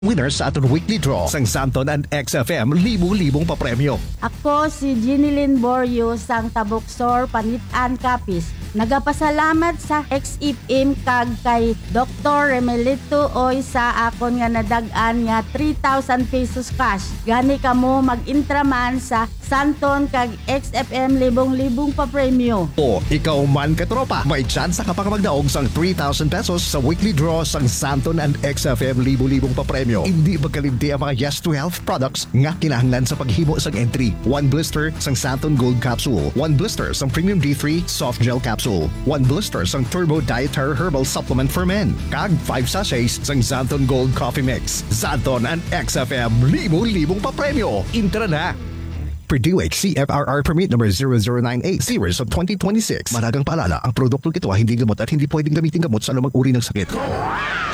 Winners sa aton weekly draw sang Santon and XFM libu-libong papremyo. Ako si Ginilyn Borio sang Tabuksor, Panitan, Capiz. Nagapasalamat sa XFM kag kay Dr. Remelito Oy sa akon nga nadagan nga 3,000 pesos cash. Gani kamo mag-intraman sa Santon kag XFM libong-libong papremyo. O ikaw man katropa, may chance ka pa magdaog sang 3,000 pesos sa weekly draw sang Santon and XFM libu-libong papremyo. Hindi magkalimti ang mga Yes to Health products nga kinahanglan sa paghimo sang entry. 1 blister sang Santon Gold Capsule, 1 blister sang Premium D3 Soft Gel Capsule, 1 blister sang Turbo Dietary Herbal Supplement for Men, kag 5 sachets sang Santon Gold Coffee Mix. Santon and XFM libu-libong papremyo. Intra na! Purdue CFRR Permit number 0098 series of 2026. Maragang paalala, ang produktong ito ay hindi gamot at hindi pwedeng gamitin gamot sa anumang uri ng sakit.